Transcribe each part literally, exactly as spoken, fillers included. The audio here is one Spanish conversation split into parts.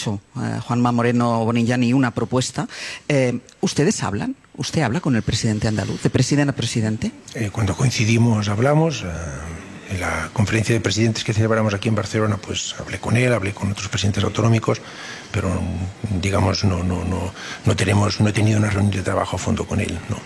hecho eh, Juanma Moreno Bonilla ni una propuesta. Eh, ¿Ustedes hablan? ¿Usted habla con el presidente andaluz, de presidente a presidente? Eh, cuando coincidimos hablamos. Eh, en la conferencia de presidentes que celebramos aquí en Barcelona, pues hablé con él, hablé con otros presidentes autonómicos, pero digamos no no no no tenemos no he tenido una reunión de trabajo a fondo con él, no.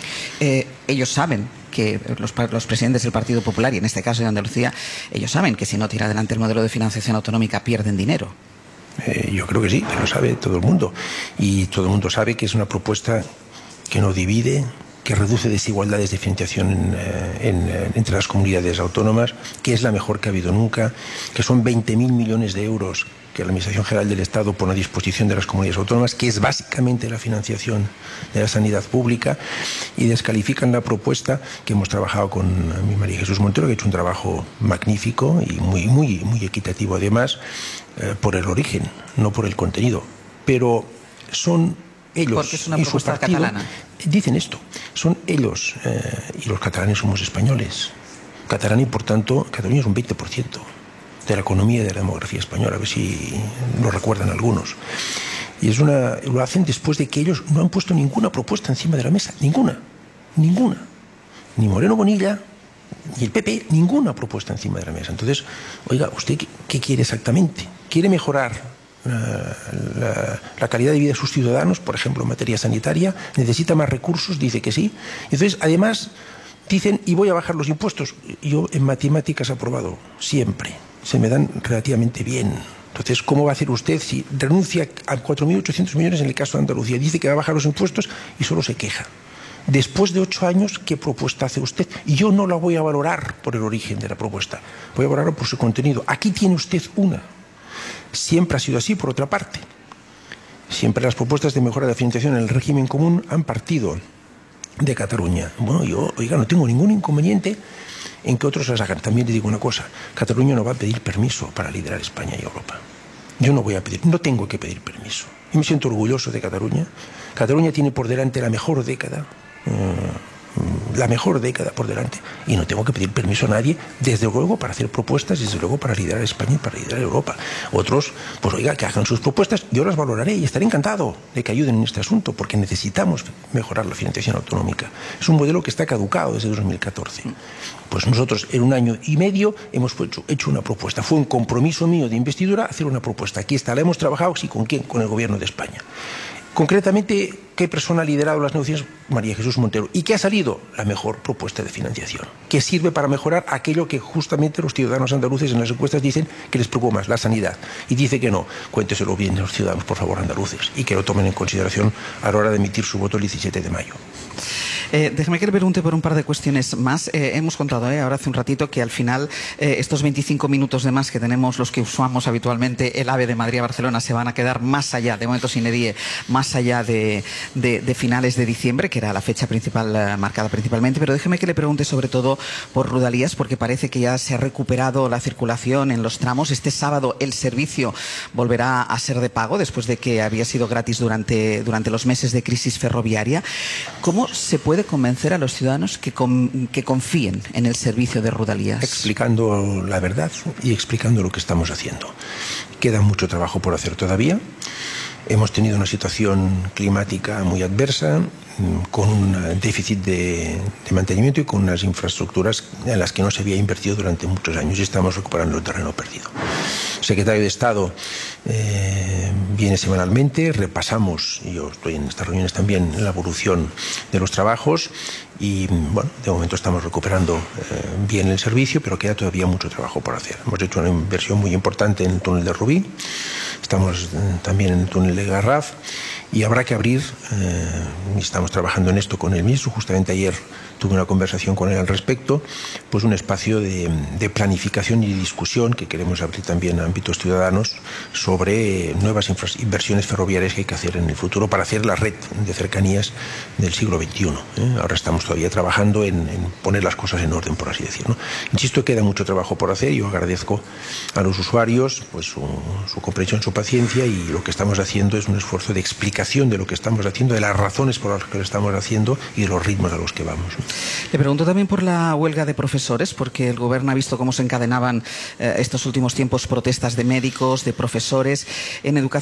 Eh, ellos saben que los, los presidentes del Partido Popular, y en este caso de Andalucía, ellos saben que si no tira adelante el modelo de financiación autonómica pierden dinero. Eh, yo creo que sí, que lo sabe todo el mundo. Y todo el mundo sabe que es una propuesta que no divide, que reduce desigualdades de financiación en, en, entre las comunidades autónomas, que es la mejor que ha habido nunca, que son veinte mil millones de euros que la Administración General del Estado pone a disposición de las comunidades autónomas, que es básicamente la financiación de la sanidad pública, y descalifican la propuesta que hemos trabajado con mi María Jesús Montero, que ha hecho un trabajo magnífico y muy, muy, muy equitativo además, eh, por el origen, no por el contenido. Pero son ellos. Porque es una y propuesta su partido catalana. Dicen esto, son ellos, eh, y los catalanes somos españoles. Catalán y por tanto, Cataluña es un veinte por ciento de la economía y de la demografía española, a ver si lo recuerdan algunos. Y es una, lo hacen después de que ellos no han puesto ninguna propuesta encima de la mesa, ninguna, ninguna. Ni Moreno Bonilla, ni el P P, ninguna propuesta encima de la mesa. Entonces, oiga, ¿usted qué, qué quiere exactamente? ¿Quiere mejorar La, la, la calidad de vida de sus ciudadanos, por ejemplo, en materia sanitaria? ¿Necesita más recursos? Dice que sí. Entonces, además, dicen, y voy a bajar los impuestos. Yo en matemáticas he aprobado, siempre. Se me dan relativamente bien. Entonces, ¿cómo va a hacer usted si renuncia a cuatro mil ochocientos millones en el caso de Andalucía? Dice que va a bajar los impuestos y solo se queja. Después de ocho años, ¿qué propuesta hace usted? Y yo no la voy a valorar por el origen de la propuesta. Voy a valorarla por su contenido. Aquí tiene usted una. Siempre ha sido así, por otra parte. Siempre las propuestas de mejora de la financiación en el régimen común han partido de Cataluña. Bueno, yo, oiga, no tengo ningún inconveniente en que otros las hagan. También le digo una cosa, Cataluña no va a pedir permiso para liderar España y Europa. Yo no voy a pedir, no tengo que pedir permiso. Yo me siento orgulloso de Cataluña. Cataluña tiene por delante la mejor década, la mejor década por delante, y no tengo que pedir permiso a nadie, desde luego para hacer propuestas, desde luego para liderar España y para liderar Europa. Otros, pues oiga, que hagan sus propuestas, yo las valoraré y estaré encantado de que ayuden en este asunto, porque necesitamos mejorar la financiación autonómica. Es un modelo que está caducado desde dos mil catorce. Pues nosotros en un año y medio hemos hecho, hecho una propuesta. Fue un compromiso mío de investidura hacer una propuesta. Aquí está, la hemos trabajado, sí, ¿con quién? Con el Gobierno de España. Concretamente, ¿qué persona ha liderado las negociaciones? María Jesús Montero. ¿Y qué ha salido? La mejor propuesta de financiación, que sirve para mejorar aquello que justamente los ciudadanos andaluces en las encuestas dicen que les preocupa más, la sanidad. Y dice que no. Cuénteselo bien a los ciudadanos, por favor, andaluces, y que lo tomen en consideración a la hora de emitir su voto el diecisiete de mayo. Eh, déjeme que le pregunte por un par de cuestiones más. Eh, hemos contado eh, ahora hace un ratito que al final eh, estos veinticinco minutos de más que tenemos los que usamos habitualmente el AVE de Madrid a Barcelona se van a quedar más allá, de momento sin edie, más allá de, de, de finales de diciembre, que era la fecha principal eh, marcada principalmente. Pero déjeme que le pregunte sobre todo por Rodalías, porque parece que ya se ha recuperado la circulación en los tramos. Este sábado el servicio volverá a ser de pago después de que había sido gratis durante, durante los meses de crisis ferroviaria. ¿Cómo se puede convencer a los ciudadanos que, con, que confíen en el servicio de Rodalías? Explicando la verdad y explicando lo que estamos haciendo. Queda mucho trabajo por hacer todavía. Hemos tenido una situación climática muy adversa, con un déficit de, de mantenimiento y con unas infraestructuras en las que no se había invertido durante muchos años, y estamos recuperando el terreno perdido. El secretario de Estado eh, viene semanalmente, repasamos, y yo estoy en estas reuniones también, la evolución de los trabajos, y bueno, de momento estamos recuperando eh, bien el servicio, pero queda todavía mucho trabajo por hacer. Hemos hecho una inversión muy importante en el túnel de Rubí, estamos eh, también en el túnel de Garraf, y habrá que abrir, eh, estamos trabajando en esto con el ministro, justamente ayer tuve una conversación con él al respecto, pues un espacio de, de planificación y discusión que queremos abrir también a ámbitos ciudadanos sobre nuevas inversiones ferroviarias que hay que hacer en el futuro para hacer la red de cercanías del siglo veintiuno. ¿eh? Ahora estamos todavía trabajando en, en poner las cosas en orden, por así decirlo. Insisto, queda mucho trabajo por hacer y yo agradezco a los usuarios pues su, su comprensión, su paciencia, y lo que estamos haciendo es un esfuerzo de explicación de lo que estamos haciendo, de las razones por las que lo estamos haciendo y de los ritmos a los que vamos. Le pregunto también por la huelga de profesores, porque el Gobierno ha visto cómo se encadenaban eh, estos últimos tiempos protestas de médicos, de profesores. En educación